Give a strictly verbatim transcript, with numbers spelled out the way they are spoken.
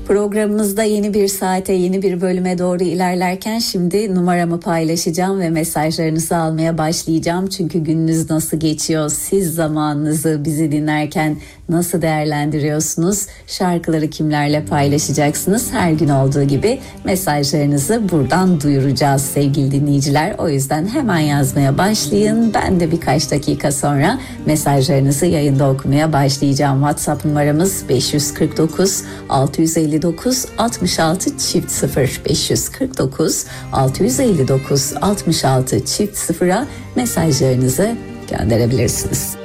Programımızda yeni bir saate, yeni bir bölüme doğru ilerlerken şimdi numaramı paylaşacağım ve mesajlarınızı almaya başlayacağım. Çünkü gününüz nasıl geçiyor? Siz zamanınızı bizi dinlerken nasıl değerlendiriyorsunuz? Şarkıları kimlerle paylaşacaksınız? Her gün olduğu gibi mesajlarınızı buradan duyuracağız sevgili dinleyiciler. O yüzden hemen yazmaya başlayın. Ben de birkaç dakika sonra mesajlarınızı yayında okumaya başlayacağım. WhatsApp numaramız beş yüz kırk dokuz altı yüz elli dokuz altmış altı çift sıfır beş yüz kırk dokuz altı yüz elli dokuz altmış altı çift sıfıra mesajlarınızı gönderebilirsiniz.